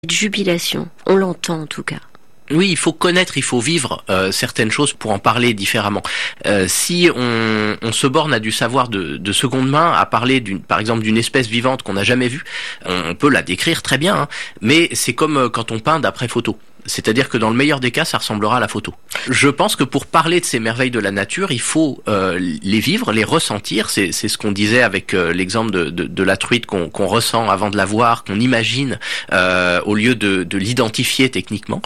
de jubilation. On l'entend en tout cas. Oui, il faut connaître, il faut vivre certaines choses pour en parler différemment. Si on se borne à du savoir de seconde main, à parler par exemple d'une espèce vivante qu'on n'a jamais vue, on peut la décrire très bien, hein, mais c'est comme quand on peint d'après photo. C'est-à-dire que dans le meilleur des cas, ça ressemblera à la photo. Je pense que pour parler de ces merveilles de la nature, il faut les vivre, les ressentir. C'est ce qu'on disait avec l'exemple de la truite qu'on ressent avant de la voir, qu'on imagine au lieu de l'identifier techniquement.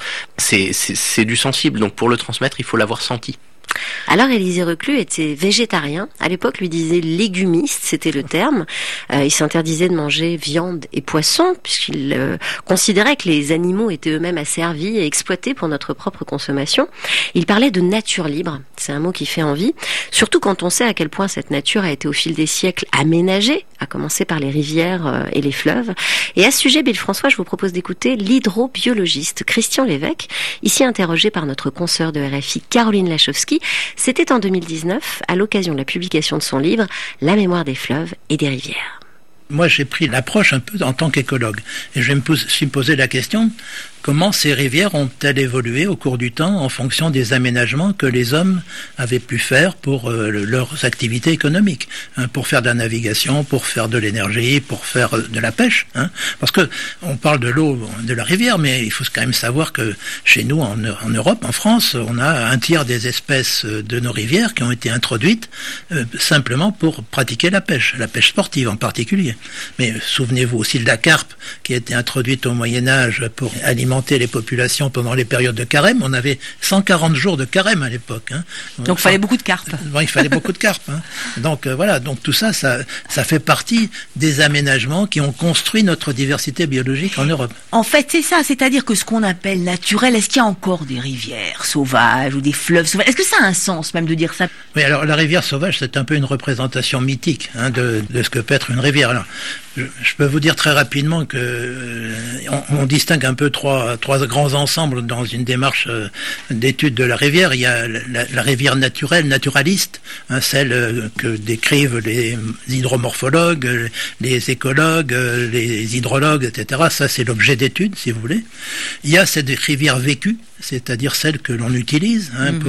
C'est du sensible. Donc pour le transmettre, il faut l'avoir senti. Alors Élisée Reclus était végétarien. À l'époque, lui disait légumiste, c'était le terme. Il s'interdisait de manger viande et poisson puisqu'il considérait que les animaux étaient eux-mêmes asservis et exploités pour notre propre consommation. Il parlait de nature libre. C'est un mot qui fait envie. Surtout quand on sait à quel point cette nature a été au fil des siècles aménagée, à commencer par les rivières et les fleuves. Et à ce sujet, Bill François, je vous propose d'écouter l'hydrobiologiste Christian Lévesque, ici interrogé par notre consoeur de RFI Caroline Lachowski. C'était en 2019, à l'occasion de la publication de son livre « La mémoire des fleuves et des rivières ». Moi, j'ai pris l'approche un peu en tant qu'écologue. Et je me suis posé la question, comment ces rivières ont-elles évolué au cours du temps en fonction des aménagements que les hommes avaient pu faire pour leurs activités économiques, hein, pour faire de la navigation, pour faire de l'énergie, pour faire de la pêche. Hein, parce que on parle de l'eau de la rivière, mais il faut quand même savoir que chez nous, en Europe, en France, on a un tiers des espèces de nos rivières qui ont été introduites simplement pour pratiquer la pêche sportive en particulier. Mais souvenez-vous aussi de la carpe qui a été introduite au Moyen-Âge pour alimenter les populations pendant les périodes de carême. On avait 140 jours de carême à l'époque. Hein. Donc il fallait beaucoup de carpes. Bon, il fallait beaucoup de carpes. Hein. Donc voilà, donc tout ça fait partie des aménagements qui ont construit notre diversité biologique en Europe. En fait, c'est ça, c'est-à-dire que ce qu'on appelle naturel, est-ce qu'il y a encore des rivières sauvages ou des fleuves sauvages? Est-ce que ça a un sens même de dire ça? Oui, alors la rivière sauvage, c'est un peu une représentation mythique de ce que peut être une rivière. Alors, je peux vous dire très rapidement que on distingue un peu trois grands ensembles dans une démarche d'étude de la rivière. Il y a la rivière naturelle, naturaliste, hein, celle que décrivent les hydromorphologues, les écologues, les hydrologues, etc. Ça, c'est l'objet d'étude, si vous voulez. Il y a cette rivière vécue, c'est-à-dire celle que l'on utilise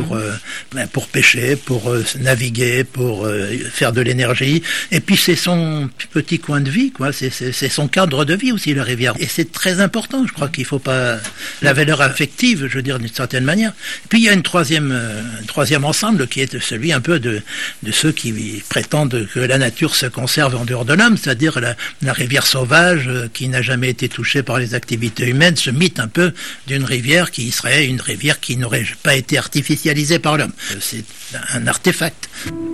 pour pêcher, pour naviguer, pour faire de l'énergie. Et puis c'est son petit coin de vie, quoi. C'est son cadre de vie aussi, la rivière. Et c'est très important. Je crois qu'il faut pas la valeur affective, je veux dire d'une certaine manière. Et puis il y a un troisième ensemble qui est celui un peu de ceux qui prétendent que la nature se conserve en dehors de l'homme, c'est-à-dire la rivière sauvage qui n'a jamais été touchée par les activités humaines, ce mythe un peu d'une rivière qui serait une rivière qui n'aurait pas été artificialisée par l'homme. C'est un artefact.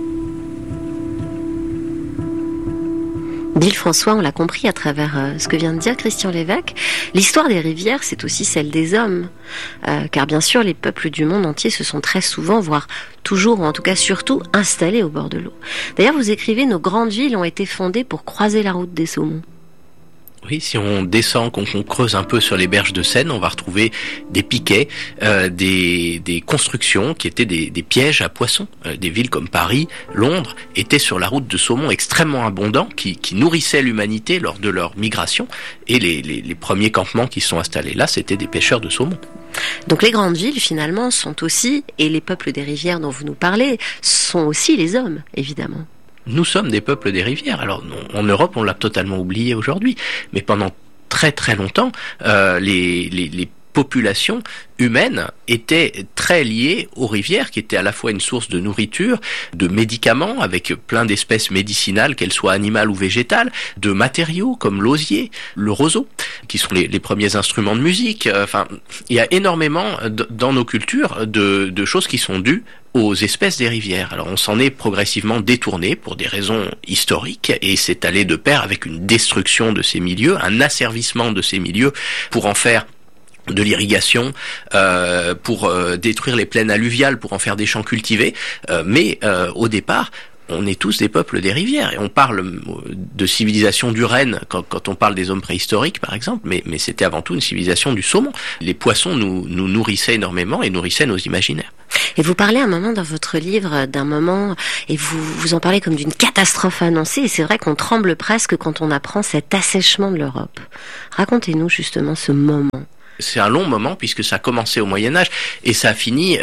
Bill François, on l'a compris à travers ce que vient de dire Christian Lévesque, l'histoire des rivières, c'est aussi celle des hommes. Car bien sûr, les peuples du monde entier se sont très souvent, voire toujours, ou en tout cas surtout, installés au bord de l'eau. D'ailleurs, vous écrivez, nos grandes villes ont été fondées pour croiser la route des saumons. Oui, si on descend, qu'on creuse un peu sur les berges de Seine, on va retrouver des piquets, des constructions qui étaient des pièges à poissons. Des villes comme Paris, Londres, étaient sur la route de saumon extrêmement abondants, qui nourrissaient l'humanité lors de leur migration. Et les premiers campements qui sont installés là, c'était des pêcheurs de saumon. Donc les grandes villes, finalement, sont aussi, et les peuples des rivières dont vous nous parlez, sont aussi les hommes, évidemment. Nous sommes des peuples des rivières. Alors en Europe, on l'a totalement oublié aujourd'hui, mais pendant très très longtemps, les populations humaines étaient très liées aux rivières, qui étaient à la fois une source de nourriture, de médicaments avec plein d'espèces médicinales, qu'elles soient animales ou végétales, de matériaux comme l'osier, le roseau, qui sont les premiers instruments de musique. Enfin, il y a énormément dans nos cultures de choses qui sont dues aux espèces des rivières. Alors on s'en est progressivement détourné pour des raisons historiques et c'est allé de pair avec une destruction de ces milieux, un asservissement de ces milieux pour en faire de l'irrigation, pour détruire les plaines alluviales, pour en faire des champs cultivés. Mais au départ, on est tous des peuples des rivières. Et on parle de civilisation du renne quand on parle des hommes préhistoriques, par exemple, mais c'était avant tout une civilisation du saumon. Les poissons nous nourrissaient énormément et nourrissaient nos imaginaires. Et vous parlez un moment dans votre livre d'un moment, et vous en parlez comme d'une catastrophe annoncée, et c'est vrai qu'on tremble presque quand on apprend cet assèchement de l'Europe. Racontez-nous justement ce moment. C'est un long moment puisque ça a commencé au Moyen-Âge et ça a fini,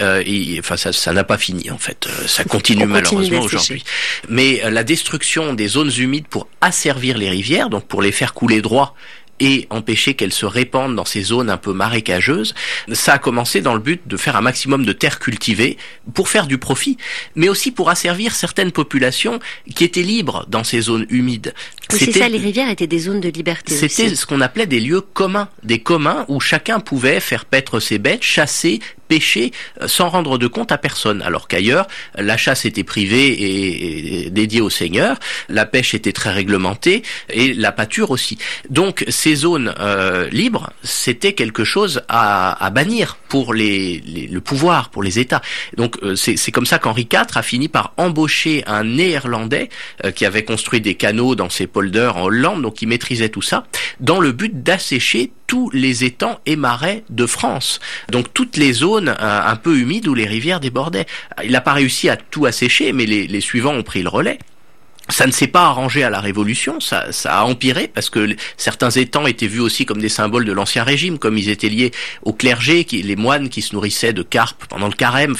ça n'a pas fini en fait, ça continue malheureusement aujourd'hui. Mais la destruction des zones humides pour asservir les rivières, donc pour les faire couler droit, et empêcher qu'elles se répandent dans ces zones un peu marécageuses. Ça a commencé dans le but de faire un maximum de terres cultivées pour faire du profit, mais aussi pour asservir certaines populations qui étaient libres dans ces zones humides. C'est ça, les rivières étaient des zones de liberté. C'était aussi ce qu'on appelait des lieux communs, des communs où chacun pouvait faire paître ses bêtes, chasser, pêcher, sans rendre de compte à personne. Alors qu'ailleurs, la chasse était privée et dédiée aux seigneurs, la pêche était très réglementée et la pâture aussi. Donc ces zones libres, c'était quelque chose à bannir pour le pouvoir, pour les États. Donc c'est comme ça qu'Henri IV a fini par embaucher un Néerlandais qui avait construit des canaux dans ses polders en Hollande, donc il maîtrisait tout ça, dans le but d'assécher tous les étangs et marais de France. Donc toutes les zones un peu humides où les rivières débordaient. Il n'a pas réussi à tout assécher, mais les suivants ont pris le relais. Ça ne s'est pas arrangé à la Révolution, ça a empiré parce que certains étangs étaient vus aussi comme des symboles de l'Ancien Régime, comme ils étaient liés au clergé, les moines qui se nourrissaient de carpes pendant le carême.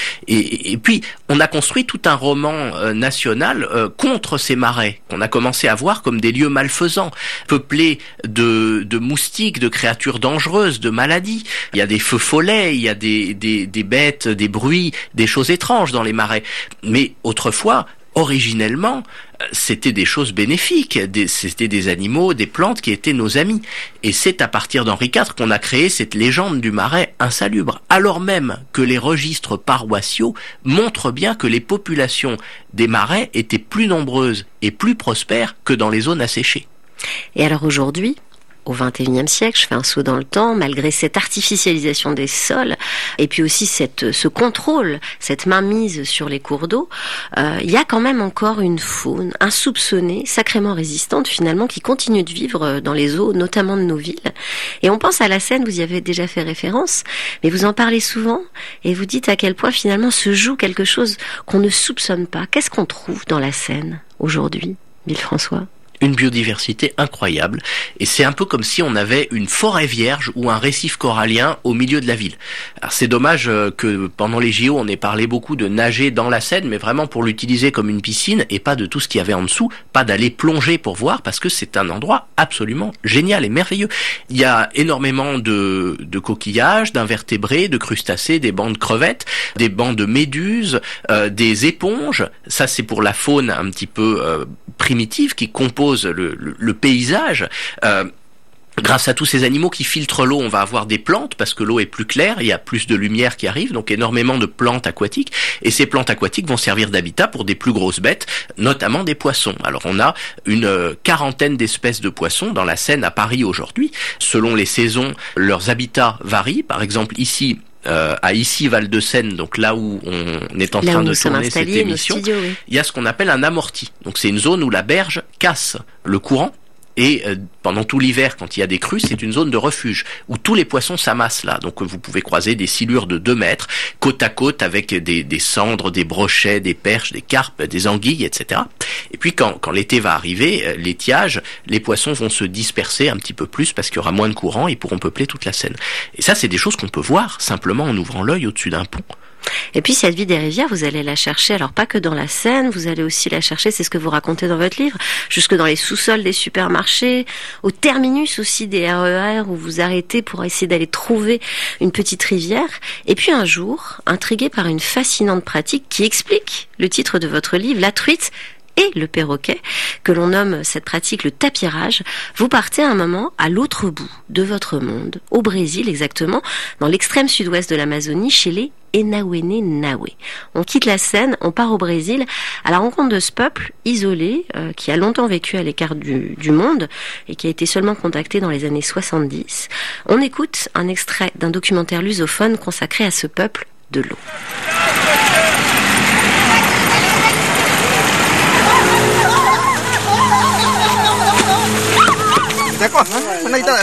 Et puis on a construit tout un roman national contre ces marais qu'on a commencé à voir comme des lieux malfaisants, peuplés de moustiques, de créatures dangereuses, de maladies. Il y a des feux follets, il y a des bêtes, des bruits, des choses étranges dans les marais. Mais autrefois, originellement, c'était des choses bénéfiques, c'était des animaux, des plantes qui étaient nos amis. Et c'est à partir d'Henri IV qu'on a créé cette légende du marais insalubre, alors même que les registres paroissiaux montrent bien que les populations des marais étaient plus nombreuses et plus prospères que dans les zones asséchées. Et alors aujourd'hui, au XXIe siècle, je fais un saut dans le temps, malgré cette artificialisation des sols, et puis aussi ce contrôle, cette mainmise sur les cours d'eau, il y a quand même encore une faune insoupçonnée, sacrément résistante finalement, qui continue de vivre dans les eaux, notamment de nos villes. Et on pense à la Seine, vous y avez déjà fait référence, mais vous en parlez souvent, et vous dites à quel point finalement se joue quelque chose qu'on ne soupçonne pas. Qu'est-ce qu'on trouve dans la Seine aujourd'hui, Villefrançois ? Une biodiversité incroyable, et c'est un peu comme si on avait une forêt vierge ou un récif corallien au milieu de la ville. Alors c'est dommage que pendant les JO on ait parlé beaucoup de nager dans la Seine, mais vraiment pour l'utiliser comme une piscine et pas de tout ce qu'il y avait en dessous, pas d'aller plonger pour voir, parce que c'est un endroit absolument génial et merveilleux. Il y a énormément de coquillages, d'invertébrés, de crustacés, des bancs de crevettes, des bancs de méduses, des éponges. Ça c'est pour la faune un petit peu primitive qui compose le paysage. Grâce à tous ces animaux qui filtrent l'eau, on va avoir des plantes parce que l'eau est plus claire, il y a plus de lumière qui arrive, donc énormément de plantes aquatiques. Et ces plantes aquatiques vont servir d'habitat pour des plus grosses bêtes, notamment des poissons. Alors on a une quarantaine d'espèces de poissons dans la Seine à Paris aujourd'hui. Selon les saisons, leurs habitats varient. Par exemple ici, à Issy-Val-de-Seine, donc là où on est en train de tourner cette émission, studios, oui. Il y a ce qu'on appelle un amorti. Donc c'est une zone où la berge casse le courant. Et pendant tout l'hiver, quand il y a des crues, c'est une zone de refuge où tous les poissons s'amassent là. Donc vous pouvez croiser des silures de 2 mètres, côte à côte, avec des cendres, des brochets, des perches, des carpes, des anguilles, etc. Et puis quand l'été va arriver, l'étiage, les poissons vont se disperser un petit peu plus parce qu'il y aura moins de courant et ils pourront peupler toute la Seine. Et ça, c'est des choses qu'on peut voir simplement en ouvrant l'œil au-dessus d'un pont. Et puis cette vie des rivières, vous allez la chercher, alors pas que dans la Seine, vous allez aussi la chercher, c'est ce que vous racontez dans votre livre, jusque dans les sous-sols des supermarchés, au terminus aussi des RER où vous arrêtez pour essayer d'aller trouver une petite rivière. Et puis un jour, intrigué par une fascinante pratique qui explique le titre de votre livre, La truite et le perroquet, que l'on nomme cette pratique le tapirage, vous partez un moment à l'autre bout de votre monde, au Brésil exactement, dans l'extrême sud-ouest de l'Amazonie, chez les Enauene-Naue. On quitte la Seine, on part au Brésil, à la rencontre de ce peuple isolé, qui a longtemps vécu à l'écart du monde, et qui a été seulement contacté dans les années 70. On écoute un extrait d'un documentaire lusophone consacré à ce peuple de l'eau.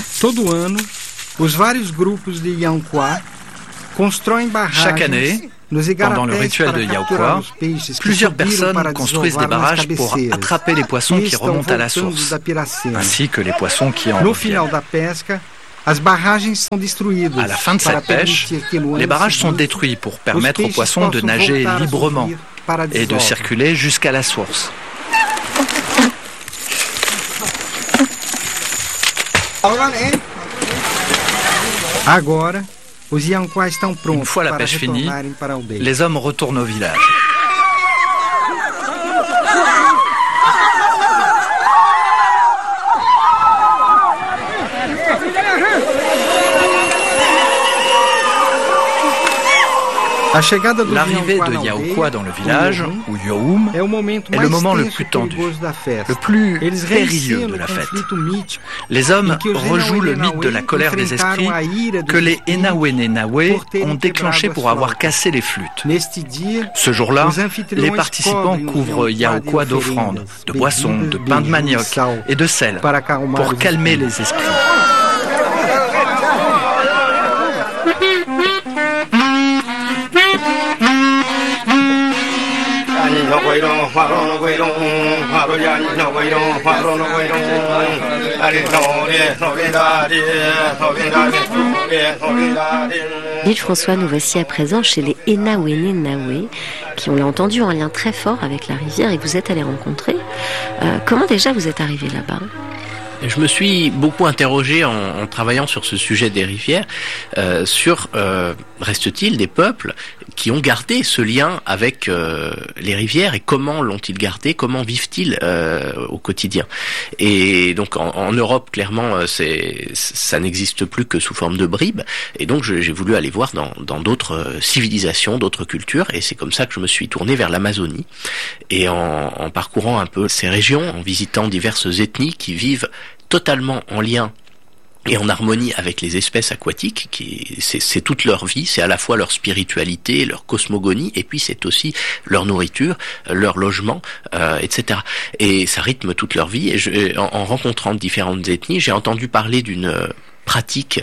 Todo ano, os vários grupos de Yankuá constroem barragens. Chaque année, Pendant le rituel de Yaokwa, plusieurs personnes construisent des barrages pour attraper les poissons qui remontent à la source, ainsi que les poissons qui en reviennent. À la fin de cette pêche, les barrages sont détruits pour permettre aux poissons de nager librement et de circuler jusqu'à la source. Une fois la pêche finie, les hommes retournent au village. L'arrivée de Yaokwa dans le village, ou Youm, est le moment le plus tendu, le plus périlleux de la fête. Les hommes rejouent le mythe de la colère des esprits que les Enawenenawe ont déclenché pour avoir cassé les flûtes. Ce jour-là, les participants couvrent Yaokwa d'offrandes, de boissons, de pain de manioc et de sel pour calmer les esprits. Gilles François, nous voici à présent chez les Enawenenawe, qui, on l'a entendu, ont un lien très fort avec la rivière et que vous êtes allé rencontrer. Comment déjà vous êtes arrivé là-bas ? Je me suis beaucoup interrogé en travaillant sur ce sujet des rivières, reste-t-il des peuples qui ont gardé ce lien avec les rivières et comment l'ont-ils gardé, comment vivent-ils au quotidien. Et donc en Europe, clairement, ça n'existe plus que sous forme de bribes, et donc j'ai voulu aller voir dans d'autres civilisations, d'autres cultures, et c'est comme ça que je me suis tourné vers l'Amazonie, et en parcourant un peu ces régions, en visitant diverses ethnies qui vivent totalement en lien et en harmonie avec les espèces aquatiques, c'est toute leur vie, c'est à la fois leur spiritualité, leur cosmogonie, et puis c'est aussi leur nourriture, leur logement, etc. Et ça rythme toute leur vie, et en rencontrant différentes ethnies, j'ai entendu parler d'une pratique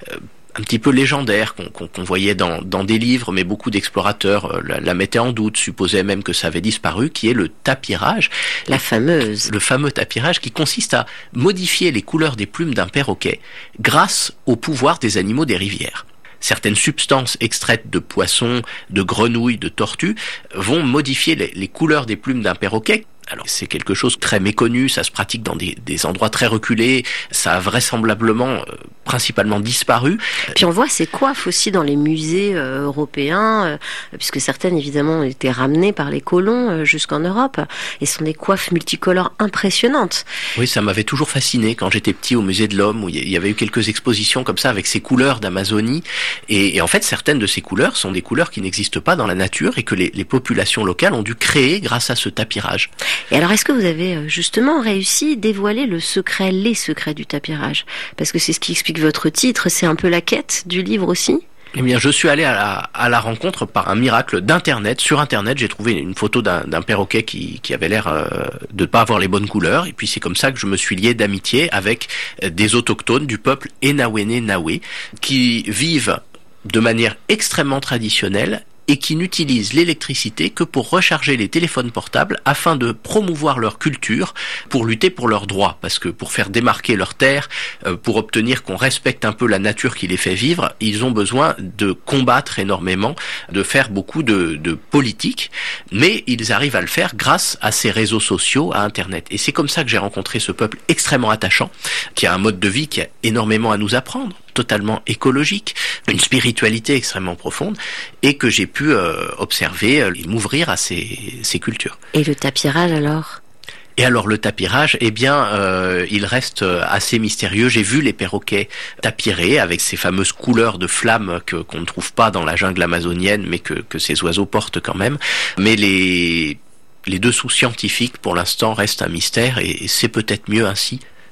un petit peu légendaire qu'on voyait dans des livres, mais beaucoup d'explorateurs la mettaient en doute, supposaient même que ça avait disparu, qui est le tapirage. Le fameux tapirage qui consiste à modifier les couleurs des plumes d'un perroquet grâce au pouvoir des animaux des rivières. Certaines substances extraites de poissons, de grenouilles, de tortues vont modifier les couleurs des plumes d'un perroquet. Alors c'est quelque chose de très méconnu, ça se pratique dans des endroits très reculés, ça a vraisemblablement principalement disparu. Puis on voit ces coiffes aussi dans les musées européens, puisque certaines évidemment ont été ramenées par les colons jusqu'en Europe, et ce sont des coiffes multicolores impressionnantes. Oui, ça m'avait toujours fasciné quand j'étais petit au musée de l'Homme, où il y avait eu quelques expositions comme ça avec ces couleurs d'Amazonie, et en fait certaines de ces couleurs sont des couleurs qui n'existent pas dans la nature et que les populations locales ont dû créer grâce à ce tapirage. Et alors, est-ce que vous avez justement réussi à dévoiler les secrets du tapirage ? Parce que c'est ce qui explique votre titre, c'est un peu la quête du livre aussi ? Eh bien, je suis allé à la rencontre par un miracle d'Internet. Sur Internet, j'ai trouvé une photo d'un perroquet qui avait l'air de pas avoir les bonnes couleurs. Et puis, c'est comme ça que je me suis lié d'amitié avec des autochtones du peuple Enawenenawe qui vivent de manière extrêmement traditionnelle et qui n'utilisent l'électricité que pour recharger les téléphones portables afin de promouvoir leur culture, pour lutter pour leurs droits, parce que pour faire démarquer leurs terres, pour obtenir qu'on respecte un peu la nature qui les fait vivre, ils ont besoin de combattre énormément, de faire beaucoup de politique, mais ils arrivent à le faire grâce à ces réseaux sociaux, à Internet. Et c'est comme ça que j'ai rencontré ce peuple extrêmement attachant, qui a un mode de vie qui a énormément à nous apprendre, totalement écologique, une spiritualité extrêmement profonde, et que j'ai pu observer et m'ouvrir à ces cultures. Et le tapirage alors ? Et alors le tapirage, eh bien, il reste assez mystérieux. J'ai vu les perroquets tapirés avec ces fameuses couleurs de flammes qu'on ne trouve pas dans la jungle amazonienne, mais que ces oiseaux portent quand même. Mais les dessous scientifiques, pour l'instant, restent un mystère, et c'est peut-être mieux ainsi.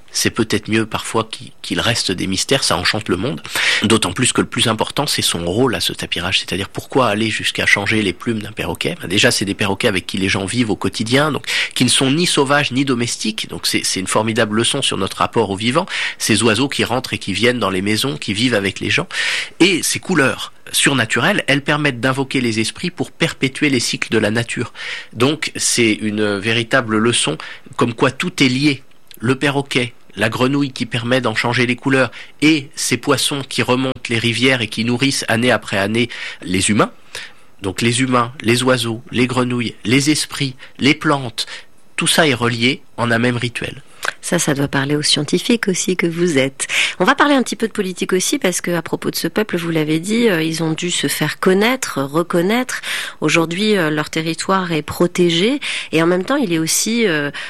c'est peut-être mieux parfois qu'il reste des mystères, ça enchante le monde. D'autant plus que le plus important, c'est son rôle à ce tapirage. C'est-à-dire pourquoi aller jusqu'à changer les plumes d'un perroquet. Déjà, c'est des perroquets avec qui les gens vivent au quotidien, donc qui ne sont ni sauvages ni domestiques. Donc c'est une formidable leçon sur notre rapport au vivant. Ces oiseaux qui rentrent et qui viennent dans les maisons, qui vivent avec les gens. Et ces couleurs surnaturelles, elles permettent d'invoquer les esprits pour perpétuer les cycles de la nature. Donc c'est une véritable leçon, comme quoi tout est lié. Le perroquet, la grenouille qui permet d'en changer les couleurs et ces poissons qui remontent les rivières et qui nourrissent année après année les humains. Donc les humains, les oiseaux, les grenouilles, les esprits, les plantes, tout ça est relié en un même rituel. Ça doit parler aux scientifiques aussi que vous êtes. On va parler un petit peu de politique aussi parce que à propos de ce peuple, vous l'avez dit, ils ont dû se faire connaître, reconnaître. Aujourd'hui, leur territoire est protégé et en même temps, il est aussi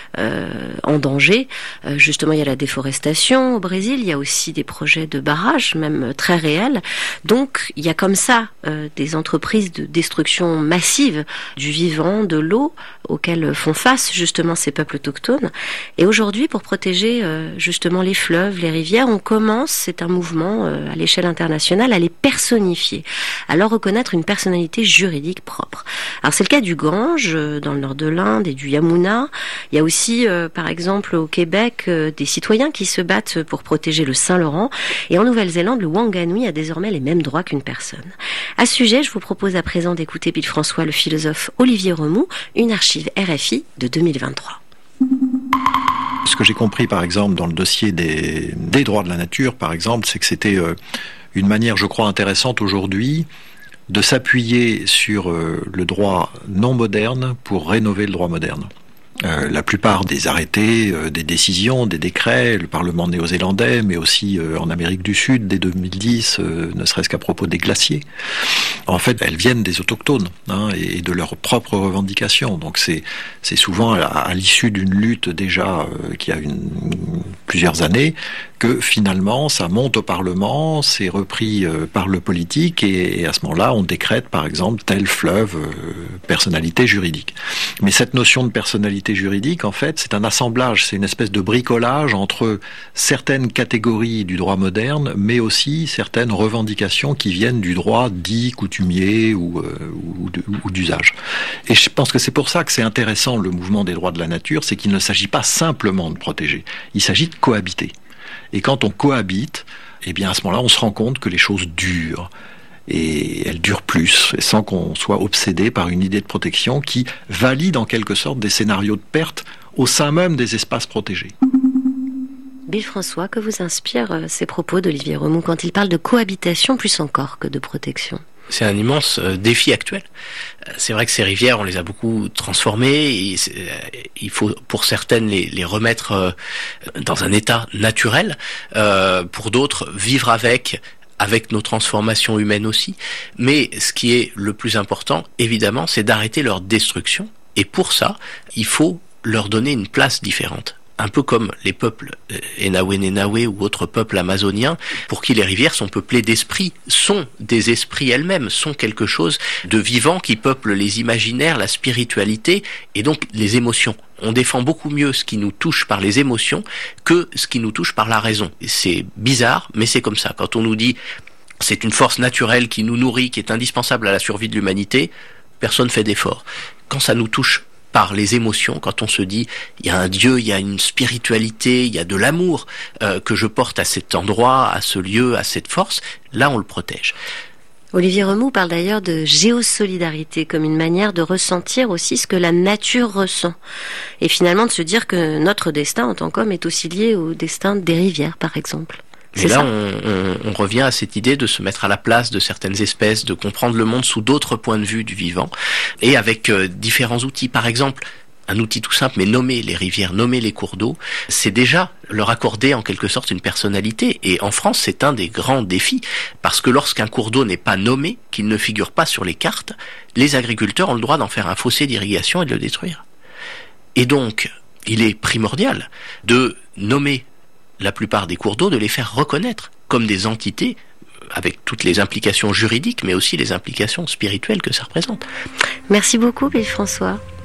en danger. Justement, il y a la déforestation au Brésil, il y a aussi des projets de barrages, même très réels. Donc, il y a comme ça des entreprises de destruction massive du vivant, de l'eau, auxquelles font face justement ces peuples autochtones. Et aujourd'hui, pour protéger justement les fleuves, les rivières, on commence, c'est un mouvement à l'échelle internationale, à les personnifier, à leur reconnaître une personnalité juridique propre. Alors c'est le cas du Gange, dans le nord de l'Inde, et du Yamuna. Il y a aussi, par exemple, au Québec, des citoyens qui se battent pour protéger le Saint-Laurent. Et en Nouvelle-Zélande, le Wanganui a désormais les mêmes droits qu'une personne. À ce sujet, je vous propose à présent d'écouter Bill François, le philosophe Olivier Remoux, une archive RFI de 2023. Ce que j'ai compris, par exemple, dans le dossier des droits de la nature, par exemple, c'est que c'était une manière, je crois, intéressante aujourd'hui de s'appuyer sur le droit non moderne pour rénover le droit moderne. La plupart des arrêtés, des décisions, des décrets, le Parlement néo-zélandais, mais aussi en Amérique du Sud dès 2010, ne serait-ce qu'à propos des glaciers, en fait, elles viennent des autochtones et de leurs propres revendications. Donc c'est souvent à l'issue d'une lutte déjà qui a plusieurs années que finalement ça monte au Parlement, c'est repris par le politique et à ce moment-là on décrète par exemple tel fleuve personnalité juridique. Mais cette notion de personnalité juridique, en fait, c'est un assemblage, c'est une espèce de bricolage entre certaines catégories du droit moderne, mais aussi certaines revendications qui viennent du droit dit coutumier ou d'usage. Et je pense que c'est pour ça que c'est intéressant le mouvement des droits de la nature, c'est qu'il ne s'agit pas simplement de protéger, il s'agit de cohabiter. Et quand on cohabite, eh bien à ce moment-là, on se rend compte que les choses durent. Et elles durent plus, sans qu'on soit obsédé par une idée de protection qui valide en quelque sorte des scénarios de perte au sein même des espaces protégés. Bill François, que vous inspirent ces propos d'Olivier Remoux quand il parle de cohabitation plus encore que de protection ? C'est un immense défi actuel. C'est vrai que ces rivières, on les a beaucoup transformées. Et il faut, pour certaines, les remettre dans un état naturel. Pour d'autres, vivre avec nos transformations humaines aussi. Mais ce qui est le plus important, évidemment, c'est d'arrêter leur destruction. Et pour ça, il faut leur donner une place différente. Un peu comme les peuples Enawe ou autres peuples amazoniens, pour qui les rivières sont peuplées d'esprits, sont des esprits elles-mêmes, sont quelque chose de vivant qui peuple les imaginaires, la spiritualité et donc les émotions. On défend beaucoup mieux ce qui nous touche par les émotions que ce qui nous touche par la raison. C'est bizarre, mais c'est comme ça. Quand on nous dit c'est une force naturelle qui nous nourrit, qui est indispensable à la survie de l'humanité, personne fait d'effort. Quand ça nous touche par les émotions, quand on se dit il y a un Dieu, il y a une spiritualité, il y a de l'amour que je porte à cet endroit, à ce lieu, à cette force, là on le protège. Olivier Remoux parle d'ailleurs de géosolidarité comme une manière de ressentir aussi ce que la nature ressent. Et finalement de se dire que notre destin en tant qu'homme est aussi lié au destin des rivières par exemple. Et là, on revient à cette idée de se mettre à la place de certaines espèces, de comprendre le monde sous d'autres points de vue du vivant, et avec différents outils. Par exemple, un outil tout simple, mais nommer les rivières, nommer les cours d'eau, c'est déjà leur accorder en quelque sorte une personnalité. Et en France, c'est un des grands défis, parce que lorsqu'un cours d'eau n'est pas nommé, qu'il ne figure pas sur les cartes, les agriculteurs ont le droit d'en faire un fossé d'irrigation et de le détruire. Et donc, il est primordial de nommer la plupart des cours d'eau, de les faire reconnaître comme des entités avec toutes les implications juridiques mais aussi les implications spirituelles que ça représente. Merci beaucoup Bill François.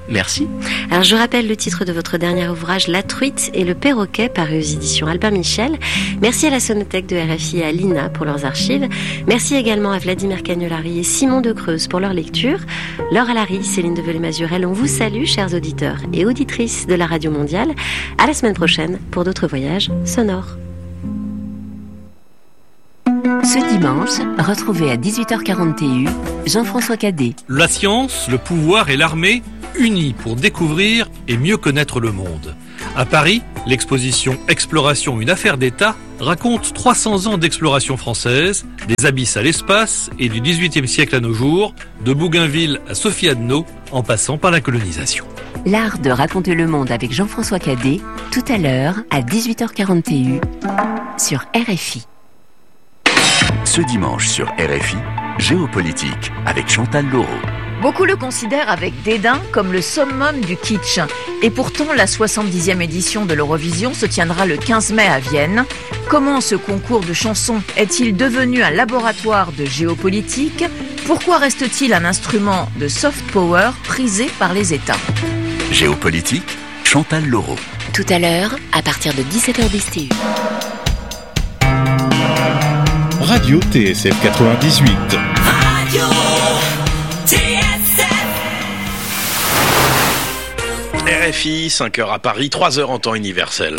Merci. Alors je rappelle le titre de votre dernier ouvrage, La truite et le perroquet, paru aux éditions Albin Michel. Merci à la Sonothèque de RFI et à l'INA pour leurs archives. Merci également à Vladimir Cagnolari et Simon de Creuse pour leur lecture. Laure Alary, Céline Develay-Mazurel, on vous salue, chers auditeurs et auditrices de la Radio Mondiale. À la semaine prochaine pour d'autres voyages sonores. Ce dimanche, retrouvez à 18h40 TU Jean-François Cadet. La science, le pouvoir et l'armée unis pour découvrir et mieux connaître le monde. À Paris, l'exposition Exploration, une affaire d'État raconte 300 ans d'exploration française, des abysses à l'espace et du XVIIIe siècle à nos jours, de Bougainville à Sophie-Adno, en passant par la colonisation. L'art de raconter le monde avec Jean-François Cadet, tout à l'heure à 18h40 TU sur RFI. Ce dimanche sur RFI, Géopolitique avec Chantal Laurot. Beaucoup le considèrent avec dédain comme le summum du kitsch. Et pourtant, la 70e édition de l'Eurovision se tiendra le 15 mai à Vienne. Comment ce concours de chansons est-il devenu un laboratoire de géopolitique ? Pourquoi reste-t-il un instrument de soft power prisé par les États ? Géopolitique, Chantal Laurot. Tout à l'heure, à partir de 17h10 TU. Radio TSF 98. Radio RFI, 5h à Paris, 3h en temps universel.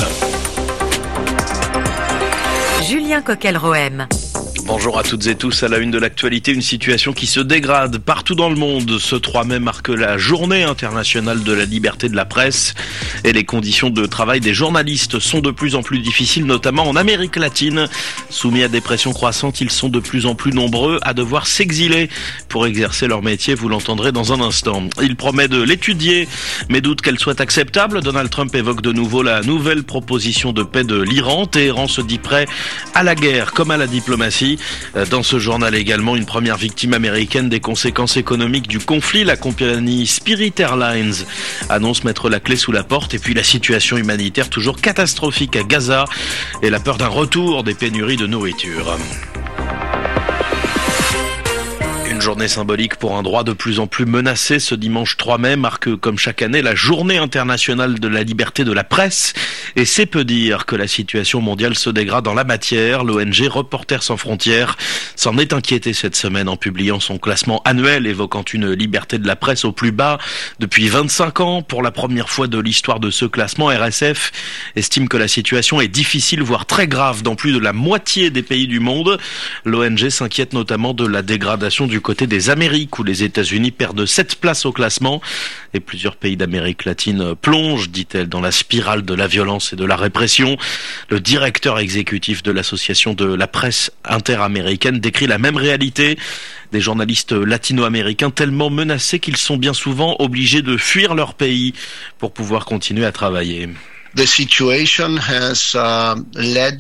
Julien Coquel-Rohem. Bonjour à toutes et tous. À la une de l'actualité, une situation qui se dégrade partout dans le monde. Ce 3 mai marque la journée internationale de la liberté de la presse et les conditions de travail des journalistes sont de plus en plus difficiles, notamment en Amérique latine. Soumis à des pressions croissantes, ils sont de plus en plus nombreux à devoir s'exiler pour exercer leur métier. Vous l'entendrez dans un instant. Il promet de l'étudier, mais doute qu'elle soit acceptable. Donald Trump évoque de nouveau la nouvelle proposition de paix de l'Iran. Téhéran se dit prêt à la guerre comme à la diplomatie. Dans ce journal également, une première victime américaine des conséquences économiques du conflit. La compagnie Spirit Airlines annonce mettre la clé sous la porte. Et puis la situation humanitaire toujours catastrophique à Gaza et la peur d'un retour des pénuries de nourriture. Une journée symbolique pour un droit de plus en plus menacé. Ce dimanche 3 mai marque comme chaque année la journée internationale de la liberté de la presse. Et c'est peu dire que la situation mondiale se dégrade en la matière. L'ONG Reporters sans frontières s'en est inquiétée cette semaine en publiant son classement annuel évoquant une liberté de la presse au plus bas depuis 25 ans. Pour la première fois de l'histoire de ce classement, RSF estime que la situation est difficile, voire très grave dans plus de la moitié des pays du monde. L'ONG s'inquiète notamment de la dégradation du côté des Amériques où les États-Unis perdent 7 places au classement et plusieurs pays d'Amérique latine plongent, dit-elle, dans la spirale de la violence et de la répression. Le directeur exécutif de l'association de la presse interaméricaine décrit la même réalité. Des journalistes latino-américains tellement menacés qu'ils sont bien souvent obligés de fuir leur pays pour pouvoir continuer à travailler. The situation has led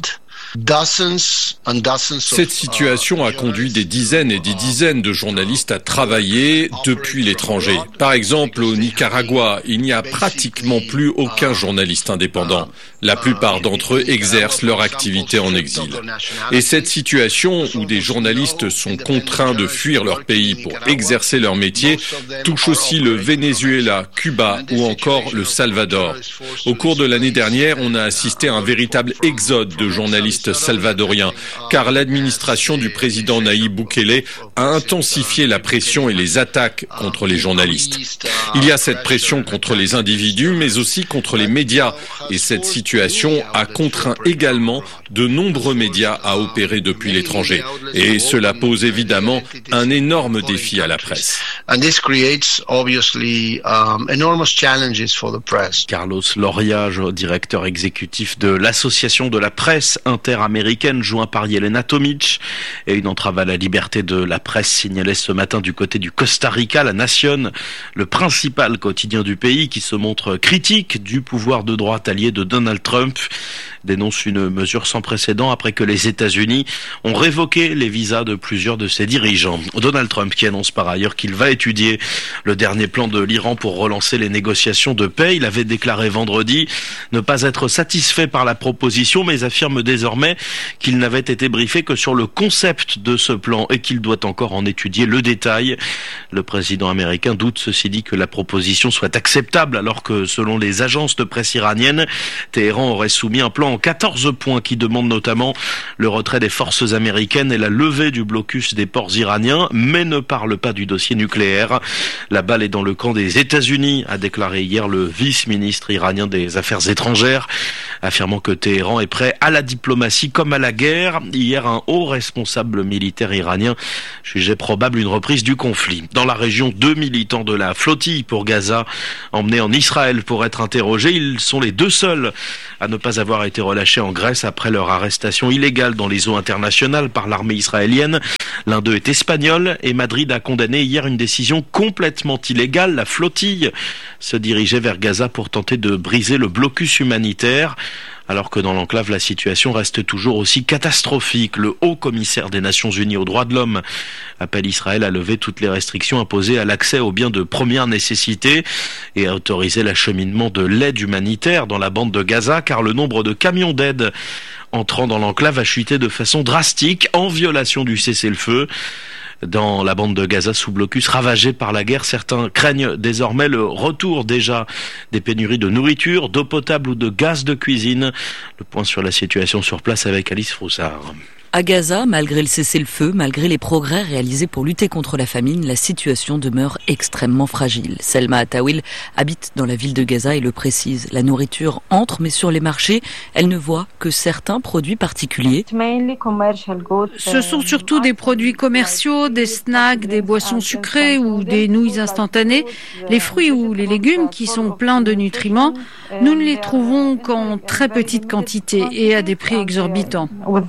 Cette situation a conduit des dizaines et des dizaines de journalistes à travailler depuis l'étranger. Par exemple, au Nicaragua, il n'y a pratiquement plus aucun journaliste indépendant. La plupart d'entre eux exercent leur activité en exil. Et cette situation où des journalistes sont contraints de fuir leur pays pour exercer leur métier touche aussi le Venezuela, Cuba ou encore le Salvador. Au cours de l'année dernière, on a assisté à un véritable exode de journalistes salvadoriens, car l'administration du président Nayib Bukele a intensifié la pression et les attaques contre les journalistes. Il y a cette pression contre les individus, mais aussi contre les médias, et cette situation a contraint également de nombreux médias à opérer depuis l'étranger. Et cela pose évidemment un énorme défi à la presse. Carlos Loria, directeur exécutif de l'association de la presse interaméricaine, joint par Yelena Tomic, et une entrave à la liberté de la presse signalée ce matin du côté du Costa Rica. La Nación, le principal quotidien du pays, qui se montre critique du pouvoir de droite allié de Donald Trump. dénonce une mesure sans précédent après que les États-Unis ont révoqué les visas de plusieurs de ses dirigeants. Donald Trump qui annonce par ailleurs qu'il va étudier le dernier plan de l'Iran pour relancer les négociations de paix. Il avait déclaré vendredi ne pas être satisfait par la proposition, mais affirme désormais qu'il n'avait été briefé que sur le concept de ce plan et qu'il doit encore en étudier le détail. Le président américain doute ceci dit que la proposition soit acceptable alors que selon les agences de presse iraniennes, Téhéran aurait soumis un plan en 14 points qui demande notamment le retrait des forces américaines et la levée du blocus des ports iraniens, mais ne parle pas du dossier nucléaire. La balle est dans le camp des États-Unis, a déclaré hier le vice-ministre iranien des Affaires étrangères, affirmant que Téhéran est prêt à la diplomatie comme à la guerre. Hier, un haut responsable militaire iranien jugeait probable une reprise du conflit. Dans la région, 2 militants de la flottille pour Gaza, emmenés en Israël pour être interrogés, ils sont les 2 seuls à ne pas avoir été relâchés en Grèce après leur arrestation illégale dans les eaux internationales par l'armée israélienne. L'un d'eux est espagnol et Madrid a condamné hier une décision complètement illégale. La flottille se dirigeait vers Gaza pour tenter de briser le blocus humanitaire. Alors que dans l'enclave, la situation reste toujours aussi catastrophique. Le haut commissaire des Nations Unies aux droits de l'homme appelle Israël à lever toutes les restrictions imposées à l'accès aux biens de première nécessité et à autoriser l'acheminement de l'aide humanitaire dans la bande de Gaza, car le nombre de camions d'aide entrant dans l'enclave a chuté de façon drastique en violation du cessez-le-feu. Dans la bande de Gaza sous blocus ravagée par la guerre, certains craignent désormais le retour déjà des pénuries de nourriture, d'eau potable ou de gaz de cuisine. Le point sur la situation sur place avec Alice Froussard. À Gaza, malgré le cessez-le-feu, malgré les progrès réalisés pour lutter contre la famine, la situation demeure extrêmement fragile. Selma Atawil habite dans la ville de Gaza et le précise. La nourriture entre, mais sur les marchés, elle ne voit que certains produits particuliers. Ce sont surtout des produits commerciaux, des snacks, des boissons sucrées ou des nouilles instantanées. Les fruits ou les légumes qui sont pleins de nutriments, nous ne les trouvons qu'en très petite quantité et à des prix exorbitants.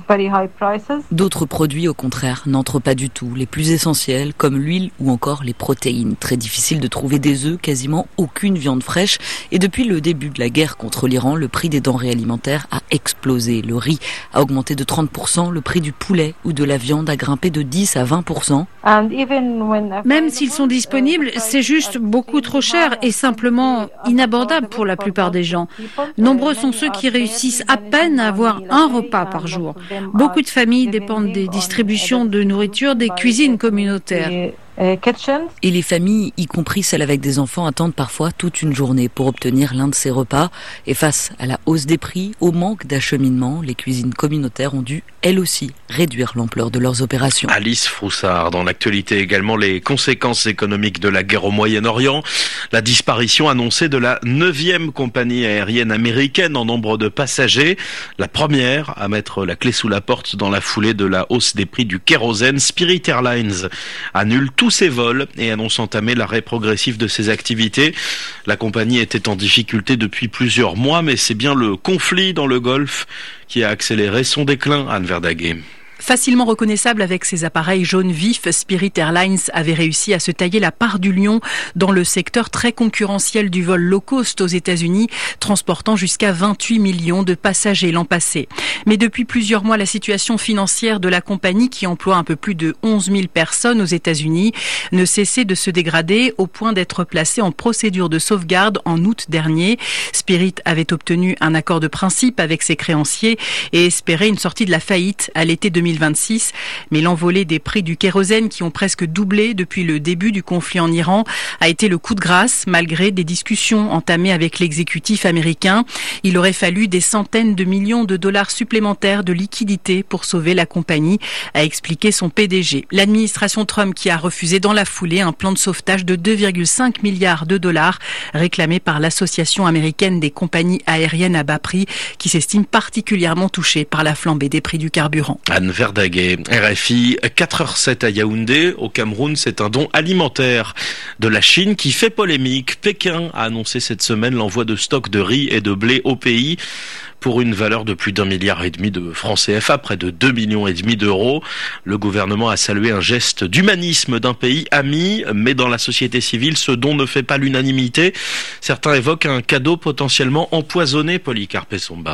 D'autres produits, au contraire, n'entrent pas du tout. Les plus essentiels, comme l'huile ou encore les protéines. Très difficile de trouver des œufs, quasiment aucune viande fraîche. Et depuis le début de la guerre contre l'Iran, le prix des denrées alimentaires a explosé. Le riz a augmenté de 30%, le prix du poulet ou de la viande a grimpé de 10 à 20%. Même s'ils sont disponibles, c'est juste beaucoup trop cher et simplement inabordable pour la plupart des gens. Nombreux sont ceux qui réussissent à peine à avoir un repas par jour. Beaucoup de familles dépendent des distributions de nourriture des cuisines communautaires. Et les familles, y compris celles avec des enfants, attendent parfois toute une journée pour obtenir l'un de ces repas. Et face à la hausse des prix, au manque d'acheminement, les cuisines communautaires ont dû, elles aussi, réduire l'ampleur de leurs opérations. Alice Froussard, dans l'actualité également, les conséquences économiques de la guerre au Moyen-Orient, la disparition annoncée de la 9e compagnie aérienne américaine en nombre de passagers, la première à mettre la clé sous la porte dans la foulée de la hausse des prix du kérosène. Spirit Airlines annule tous ses vols et annonce entamer l'arrêt progressif de ses activités. La compagnie était en difficulté depuis plusieurs mois, mais c'est bien le conflit dans le Golfe qui a accéléré son déclin, Anne Verdaguet. Facilement reconnaissable avec ses appareils jaunes vifs, Spirit Airlines avait réussi à se tailler la part du lion dans le secteur très concurrentiel du vol low cost aux États-Unis, transportant jusqu'à 28 millions de passagers l'an passé. Mais depuis plusieurs mois, la situation financière de la compagnie, qui emploie un peu plus de 11 000 personnes aux États-Unis, ne cessait de se dégrader au point d'être placée en procédure de sauvegarde en août dernier. Spirit avait obtenu un accord de principe avec ses créanciers et espérait une sortie de la faillite à l'été 2026. Mais l'envolée des prix du kérosène, qui ont presque doublé depuis le début du conflit en Iran, a été le coup de grâce malgré des discussions entamées avec l'exécutif américain. Il aurait fallu des centaines de millions de dollars supplémentaires de liquidités pour sauver la compagnie, a expliqué son PDG. L'administration Trump qui a refusé dans la foulée un plan de sauvetage de 2,5 milliards de dollars réclamé par l'Association américaine des compagnies aériennes à bas prix, qui s'estime particulièrement touchée par la flambée des prix du carburant. Anne Verdaguet, RFI, 4h07 à Yaoundé. Au Cameroun, c'est un don alimentaire de la Chine qui fait polémique. Pékin a annoncé cette semaine l'envoi de stocks de riz et de blé au pays pour une valeur de plus d'1,5 milliard de francs CFA, près de 2,5 millions d'euros. Le gouvernement a salué un geste d'humanisme d'un pays ami, mais dans la société civile, ce don ne fait pas l'unanimité. Certains évoquent un cadeau potentiellement empoisonné, Polycarpe Somba.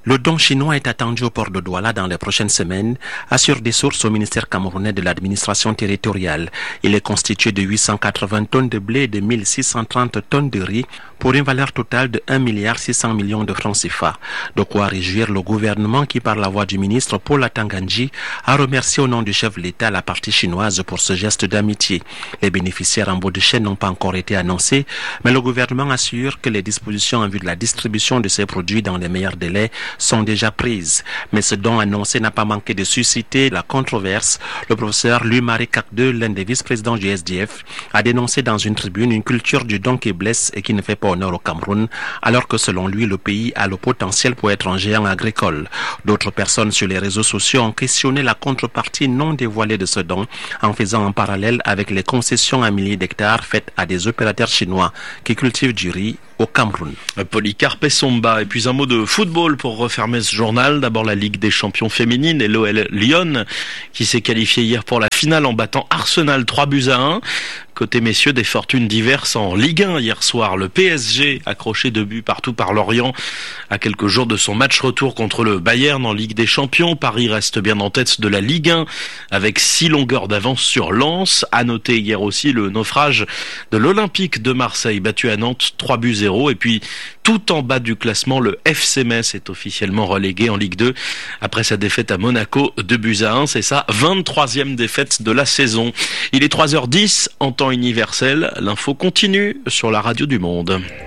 Le don chinois est attendu au port de Douala dans les prochaines semaines, assurent des sources au ministère camerounais de l'administration territoriale. Il est constitué de 880 tonnes de blé et de 1630 tonnes de riz pour une valeur totale de 1,6 milliard de francs CFA. De quoi réjouir le gouvernement qui, par la voix du ministre Paul Atangandji, a remercié au nom du chef de l'État la partie chinoise pour ce geste d'amitié. Les bénéficiaires en bout de chaîne n'ont pas encore été annoncés, mais le gouvernement assure que les dispositions en vue de la distribution de ces produits dans les meilleurs délais sont déjà prises. Mais ce don annoncé n'a pas manqué de susciter la controverse. Le professeur Louis-Marie Cacdeux, l'un des vice-présidents du SDF, a dénoncé dans une tribune une culture du don qui blesse et qui ne fait pas honneur au Cameroun, alors que selon lui, le pays a le potentiel pour être un géant agricole. D'autres personnes sur les réseaux sociaux ont questionné la contrepartie non dévoilée de ce don, en faisant un parallèle avec les concessions à milliers d'hectares faites à des opérateurs chinois qui cultivent du riz au Cameroun. Polycarpe Somba. Et puis un mot de football pour refermer ce journal. D'abord la Ligue des champions féminines et l'OL Lyon qui s'est qualifié hier pour la finale en battant Arsenal 3-1. Côté messieurs, des fortunes diverses en Ligue 1 hier soir. Le PSG accroché 2 buts partout par Lorient à quelques jours de son match retour contre le Bayern en Ligue des champions. Paris reste bien en tête de la Ligue 1 avec 6 longueurs d'avance sur Lens. À noter hier aussi le naufrage de l'Olympique de Marseille battu à Nantes 3-0. Et puis tout en bas du classement, le FC Metz est officiellement relégué en Ligue 2 après sa défaite à Monaco 2-1. C'est sa 23e défaite de la saison. Il est 3h10 en temps universel. L'info continue sur la radio du Monde.